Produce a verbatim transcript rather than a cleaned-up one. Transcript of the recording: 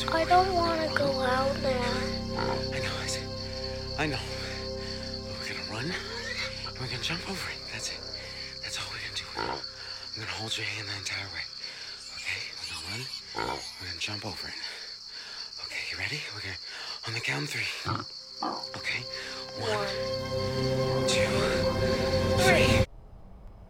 I don't want to go out there. I know, I see. I know. But we're gonna run, and we're gonna jump over it. That's it. That's all we're gonna do. I'm gonna hold your hand the entire way. Okay? We're gonna run. We're gonna jump over it. Okay, you ready? We're gonna on the count three. Okay? One, One, two, three.